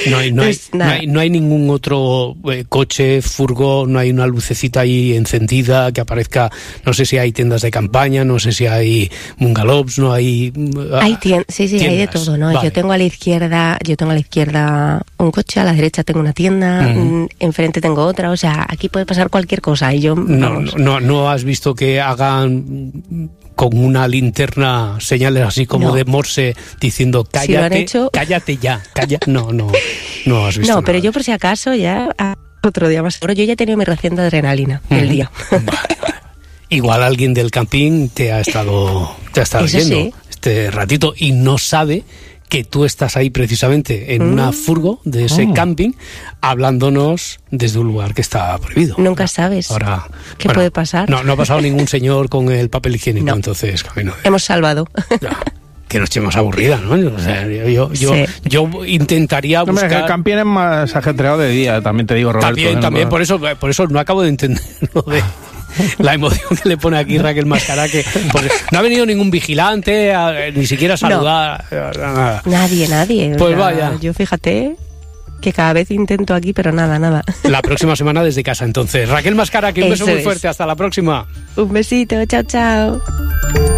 No hay ningún otro coche, furgo, no hay una lucecita ahí encendida que aparezca. No sé si hay tiendas de campaña, no sé si hay bungalows, no hay. Hay tiendas. Hay de todo, ¿no? Vale. Yo tengo a la izquierda un coche, a la derecha tengo una tienda, enfrente tengo otra, o sea, aquí puede pasar cualquier cosa y yo. No has visto que hagan con una linterna señales así como de Morse diciendo cállate, si lo han hecho... cállate ya, no has visto. No, pero yo por si acaso ya otro día más seguro, yo ya he tenido mi ración de adrenalina el día. Vale. Igual alguien del camping te ha estado viendo este ratito y no sabe que tú estás ahí precisamente en una furgo de ese camping hablándonos desde un lugar que está prohibido. Nunca sabes qué puede pasar. No ha pasado ningún señor con el papel higiénico, entonces camino. Hemos salvado. Que noche más aburrida, ¿no? O sea, yo intentaría buscar... Hombre, el camping es más ajetreado de día, también te digo, Roberto. También, por eso no acabo de entender lo de... La emoción que le pone aquí Raquel Mascará, que no ha venido ningún vigilante, ni siquiera a saludar. Nada. Nadie. Pues vaya. Yo fíjate que cada vez intento aquí, pero nada. La próxima semana desde casa, entonces. Raquel Mascará, que un beso muy fuerte. Hasta la próxima. Un besito, chao.